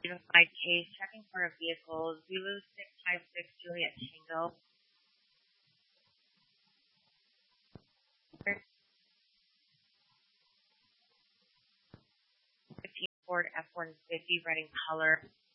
Unified case, checking for a vehicle, Zulu 656 Juliet Tango, Ford F-150, red in color.